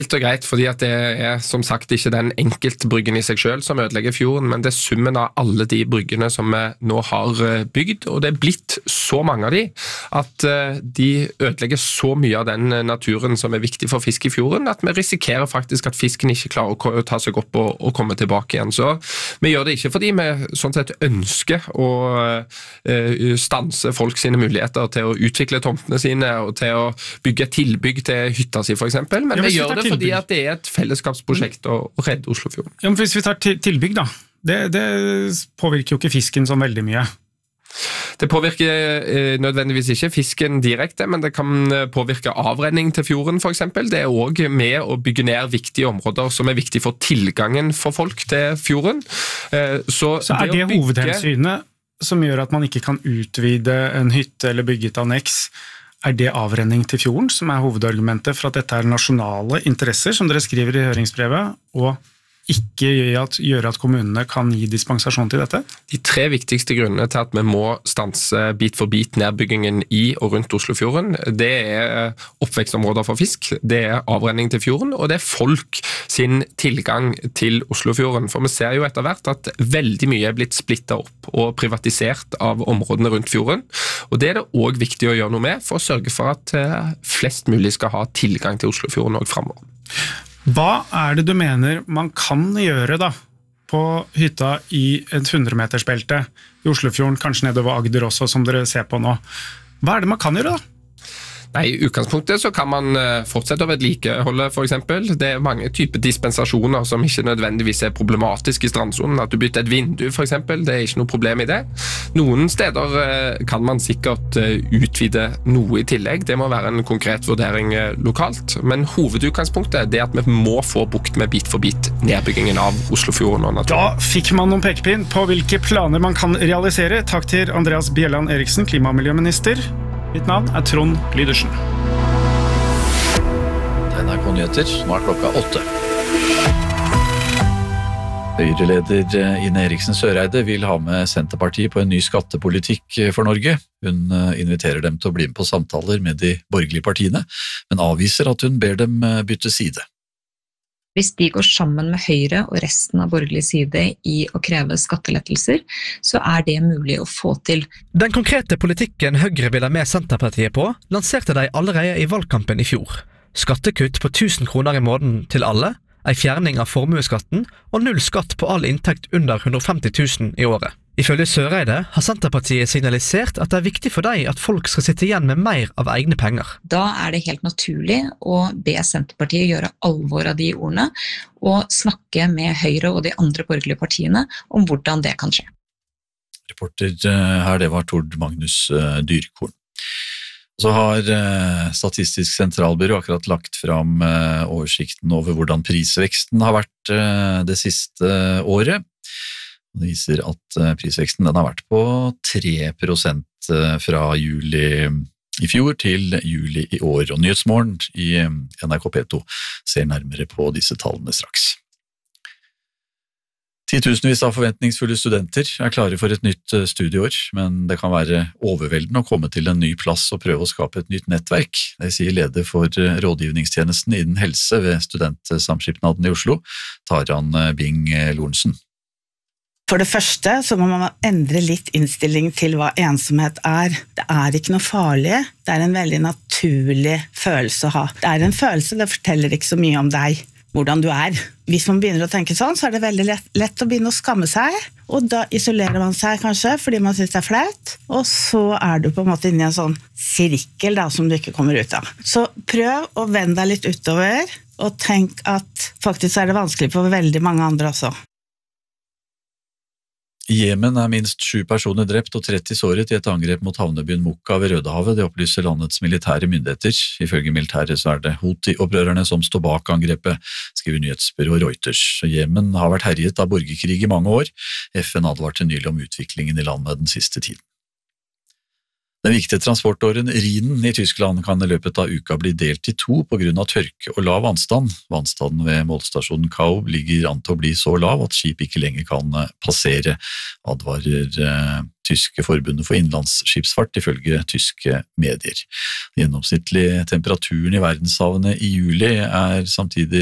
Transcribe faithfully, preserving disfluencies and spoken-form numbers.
Helt og greit, fordi at det er som sagt ikke den enkeltbryggen i seg selv som ødelegger fjorden, men det er summen av alle de bryggene som vi nå har bygd, og det er blitt så mange av de, at de ødelegger så mye av den naturen som er viktig for fisk i fjorden, at vi risikerer faktisk at fisken ikke klarer å ta seg opp og, og komme tilbake igjen. Så vi gjør det ikke fordi vi sånn sett ønsker å uh, stanse folk sine muligheter til å utvikle tomtene sine, og til å bygge et tilbygg til hytta si for eksempel, men ja, vi gjør det fordi at det er et fellesskapsprosjekt å, å redde Oslofjorden. Ja, men hvis vi tar tilbygg da, det, det påvirker jo ikke fisken så veldig mye. Det påvirker eh, nødvendigvis ikke fisken direkte, men det kan påvirke avrenning til fjorden for eksempel. Det er også med å bygge ned viktige områder som er viktige for tilgangen for folk til fjorden. Eh, så, så er det, det bygge... hovedhensynet som gjør at man ikke kan utvide en hytte eller bygge et anneks? Er det avrenning til fjorden som er hovedargumentet for at dette er nasjonale interesser, som dere skriver i høringsbrevet, og ikke gjøre at kommunene kan gi dispensasjon til dette? De tre viktigste grunnene til at vi må stanse bit for bit nedbyggingen i og rundt Oslofjorden, det er oppvekstområder for fisk, det er avrenning til fjorden, og det er folk sin tilgang til Oslofjorden. For vi ser jo etter hvert at veldig mye er blitt splittet opp og privatisert av områdene rundt fjorden, og det er det også viktig å gjøre noe med for å sørge for at flest mulig skal ha tilgang til Oslofjorden også fremover. Hva er det du mener man kan gjøre da på hytta i et hundremetersbelte i Oslofjorden, kanskje nedover Agder også, som dere ser på nå? Hva er det man kan gjøre da? Nei, i utgangspunktet så kan man fortsette å vedlikeholde for eksempel. Det er mange typer dispensasjoner som ikke nødvendigvis er problematiske i strandsonen. At du bytter et vindu for eksempel, det er ikke noe problem i det. Noen steder kan man sikkert utvide noe i tillegg. Det må være en konkret vurdering lokalt. Men hovedutgangspunktet er at vi må få bukt med bit for bit nedbyggingen av Oslofjorden og naturen. Da fikk man noen pekepinn på hvilke planer man kan realisere. Takk til Andreas Bjelland Eriksen, klima- og miljøminister. Mitt navn er Trond Lydersen. N R K Nyheter, nå er klokka åtte. Høyre-leder Ine Eriksen Søreide vil ha med Senterpartiet på en ny skattepolitikk for Norge. Hun inviterer dem til å bli med på samtaler med de borgerlige partiene, men avviser at hun ber dem bytte side. Hvis de går sammen med Høyre og resten av borgerlig side i å kreve skattelettelser, så er det mulig å få til. Den konkrete politikken Høyre vil ha med Senterpartiet på, lanserte de allerede i valgkampen i fjor. Skattekutt på tusen kroner i måneden til alle, en fjerning av formueskatten og null skatt på all inntekt under hundre og femti tusen i året. Ifølge Søreide har Senterpartiet signalisert at det er viktig for dem at folk skal sitte igjen med mer av egne penger. Da er det helt naturlig å be Senterpartiet gjøre alvor av de ordene, og snakke med Høyre og de andre borgerlige partiene om hvordan det kan skje. Reporter her, det var Tord Magnus Dyrkorn. Så har Statistisk sentralbyrå akkurat lagt fram oversikten over hvordan prisveksten har vært det siste året. Det viser at prisveksten den har vært på tre prosent fra juli i fjor til juli i år, og Nyhetsmorgen i N R K P to ser nærmere på disse tallene straks. Titusenvis av forventningsfulle studenter er klare for et nytt studieår, men det kan være overveldende å komme til en ny plass og prøve å skape et nytt nettverk. Det sier leder for rådgivningstjenesten innen helse ved Studentsamskipnaden i Oslo, Taran Bing Lorentzen. For det første så må man endre litt innstilling til hva ensomhet er. Det er ikke noe farlig, det er en veldig naturlig følelse å ha. Det er en følelse, det forteller ikke så mye om deg, hvordan du er. Hvis man begynner å tenke sånn, så er det veldig lett, lett å begynne å skamme seg, og da isolerer man seg kanskje fordi man synes det er flaut, og så er du på en måte inne i en sånn sirkel da, som du ikke kommer ut av. Så prøv å vende deg litt utover, og tenk at faktisk er det vanskelig for veldig mange andre også. I Jemen er minst sju personer drept og tretti såret i et angrep mot havnebyen Mokka ved Rødehavet, det opplyser landets militære myndigheter. Ifølge militæret så er det Houthi-opprørerne som står bak angrepet, skriver nyhetsbyrået Reuters. Jemen har vært herjet av borgerkrig i mange år. F N advarte nylig om utviklingen i landet den siste tiden. Den viktige transportåren Rhinen i Tyskland kan i løpet av uka bli delt i to på grunn av tørke og lav vannstand. Vannstanden ved målstasjonen Kaub ligger an til å bli så lav at skip ikke lenger kan passere, advarer eh, tyske forbundet for innlandsskipsfart ifølge tyske medier. Gjennomsnittlig temperaturen i verdenshavene i juli er samtidig